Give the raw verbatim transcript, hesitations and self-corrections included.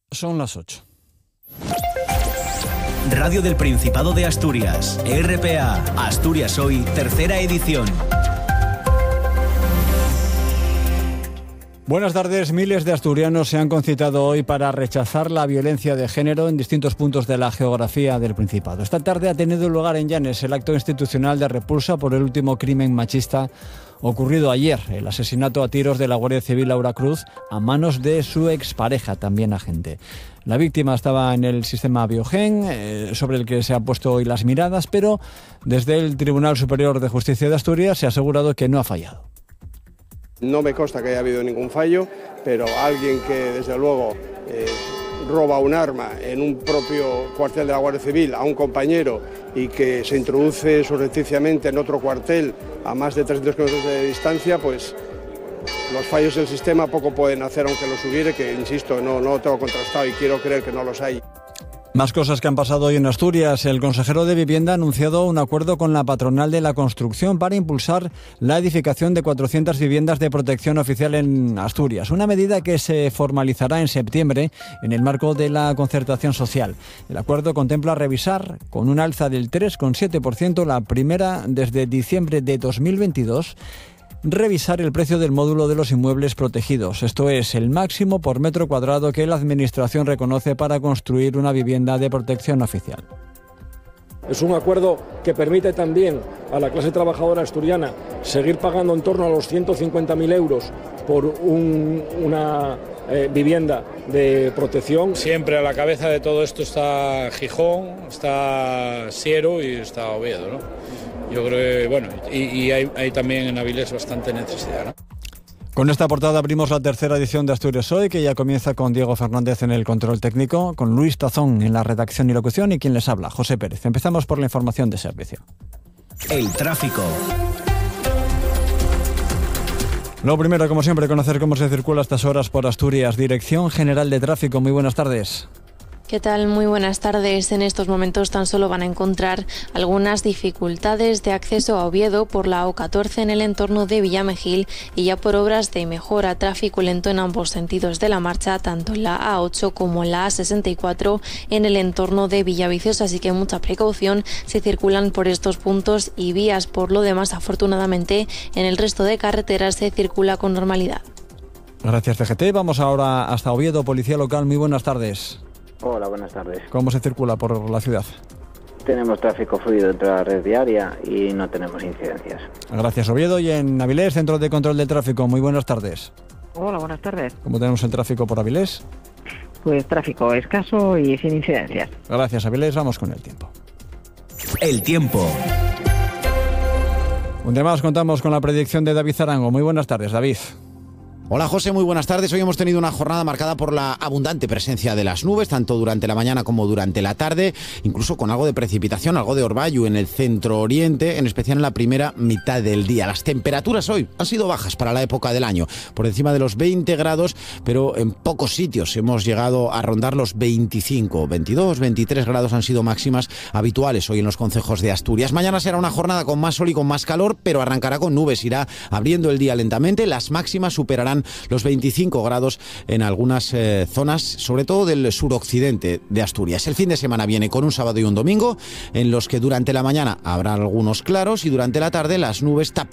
Son las ocho. Radio del Principado de Asturias, R P A, Asturias Hoy, tercera edición. Buenas tardes. Miles de asturianos se han concitado hoy para rechazar la violencia de género en distintos puntos de la geografía del Principado. Esta tarde ha tenido lugar en Llanes el acto institucional de repulsa por el último crimen machista ocurrido ayer, el asesinato a tiros de la Guardia Civil Laura Cruz a manos de su expareja, también agente. La víctima estaba en el sistema Biogen, eh, sobre el que se han puesto hoy las miradas, pero desde el Tribunal Superior de Justicia de Asturias se ha asegurado que no ha fallado. No me consta que haya habido ningún fallo, pero alguien que desde luego eh, roba un arma en un propio cuartel de la Guardia Civil a un compañero y que se introduce surrepticiamente en otro cuartel a más de trescientos kilómetros de distancia, pues los fallos del sistema poco pueden hacer, aunque los hubiere, que insisto, no, no lo tengo contrastado y quiero creer que no los hay. Más cosas que han pasado hoy en Asturias. El consejero de Vivienda ha anunciado un acuerdo con la patronal de la construcción para impulsar la edificación de cuatrocientas viviendas de protección oficial en Asturias. Una medida que se formalizará en septiembre en el marco de la concertación social. El acuerdo contempla revisar con un alza del tres coma siete por ciento, la primera desde diciembre de dos mil veintidós, revisar el precio del módulo de los inmuebles protegidos. Esto es el máximo por metro cuadrado que la Administración reconoce para construir una vivienda de protección oficial. Es un acuerdo que permite también a la clase trabajadora asturiana seguir pagando en torno a los ciento cincuenta mil euros por un, una eh, vivienda de protección. Siempre a la cabeza de todo esto está Gijón, está Siero y está Oviedo, ¿no? Yo creo que, bueno, y, y hay, hay también en Avilés bastante necesidad, ¿no? Con esta portada abrimos la tercera edición de Asturias Hoy, que ya comienza con Diego Fernández en el control técnico, con Luis Tazón en la redacción y locución y quien les habla, José Pérez. Empezamos por la información de servicio. El tráfico. Lo primero, como siempre, conocer cómo se circula a estas horas por Asturias. Dirección General de Tráfico, muy buenas tardes. ¿Qué tal? Muy buenas tardes. En estos momentos tan solo van a encontrar algunas dificultades de acceso a Oviedo por la O catorce en el entorno de Villamejil y ya por obras de mejora. Tráfico lento en ambos sentidos de la marcha, tanto en la A ocho como en la A sesenta y cuatro en el entorno de Villaviciosa, así que mucha precaución si circulan por estos puntos y vías. Por lo demás, afortunadamente, en el resto de carreteras se circula con normalidad. Gracias, C G T. Vamos ahora hasta Oviedo. Policía Local, muy buenas tardes. Hola, buenas tardes. ¿Cómo se circula por la ciudad? Tenemos tráfico fluido dentro de la red viaria y no tenemos incidencias. Gracias, Oviedo. Y en Avilés, Centro de Control de Tráfico, muy buenas tardes. Hola, buenas tardes. ¿Cómo tenemos el tráfico por Avilés? Pues tráfico escaso y sin incidencias. Gracias, Avilés. Vamos con el tiempo. El tiempo. Un día más contamos con la predicción de David Zarango. Muy buenas tardes, David. Hola José, muy buenas tardes. Hoy hemos tenido una jornada marcada por la abundante presencia de las nubes, tanto durante la mañana como durante la tarde, incluso con algo de precipitación, algo de orvallo en el centro oriente, en especial en la primera mitad del día. Las temperaturas hoy han sido bajas para la época del año, por encima de los veinte grados, pero en pocos sitios hemos llegado a rondar los veinticinco, veintidós, veintitrés grados han sido máximas habituales hoy en los concejos de Asturias. Mañana será una jornada con más sol y con más calor, pero arrancará con nubes, irá abriendo el día lentamente. Las máximas superarán los veinticinco grados en algunas eh, zonas, sobre todo del suroccidente de Asturias. El fin de semana viene con un sábado y un domingo en los que durante la mañana habrá algunos claros y durante la tarde las nubes taparán